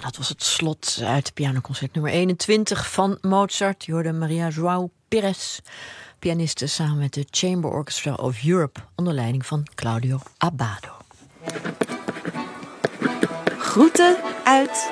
dat was het slot uit pianoconcert nummer 21 van Mozart. Je hoorde Maria João Pires, pianiste samen met de Chamber Orchestra of Europe onder leiding van Claudio Abbado. Groeten uit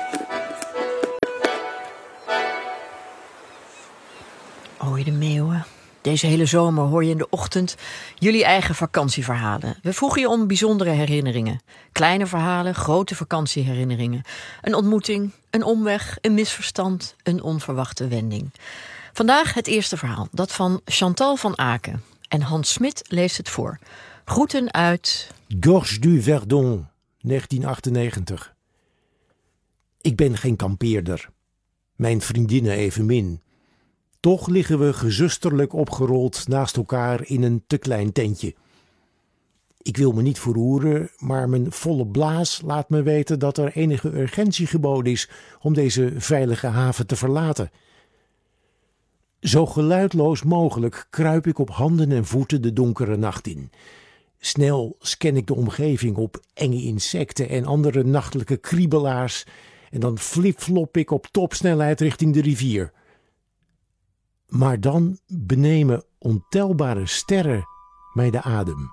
Ooi de Meeuwen. Deze hele zomer hoor je in de ochtend jullie eigen vakantieverhalen. We vroegen je om bijzondere herinneringen. Kleine verhalen, grote vakantieherinneringen. Een ontmoeting, een omweg, een misverstand, een onverwachte wending. Vandaag het eerste verhaal, dat van Chantal van Aken. En Hans Smit leest het voor. Groeten uit Gorge du Verdon, 1998. Ik ben geen kampeerder. Mijn vriendinnen evenmin. Toch liggen we gezusterlijk opgerold naast elkaar in een te klein tentje. Ik wil me niet verroeren, maar mijn volle blaas laat me weten dat er enige urgentie geboden is om deze veilige haven te verlaten. Zo geluidloos mogelijk kruip ik op handen en voeten de donkere nacht in. Snel scan ik de omgeving op enge insecten en andere nachtelijke kriebelaars en dan flipflop ik op topsnelheid richting de rivier. Maar dan benemen ontelbare sterren mij de adem.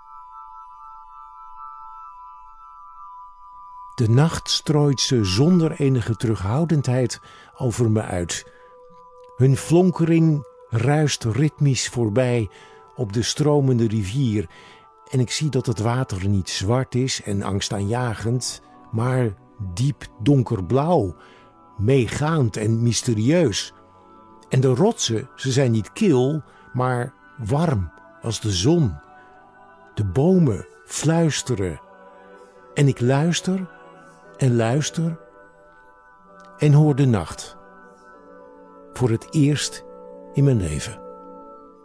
De nacht strooit ze zonder enige terughoudendheid over me uit. Hun flonkering ruist ritmisch voorbij op de stromende rivier en ik zie dat het water niet zwart is en angstaanjagend, maar diep donkerblauw, meegaand en mysterieus. En de rotsen, ze zijn niet kil, maar warm als de zon. De bomen fluisteren. En ik luister en luister en hoor de nacht. Voor het eerst in mijn leven.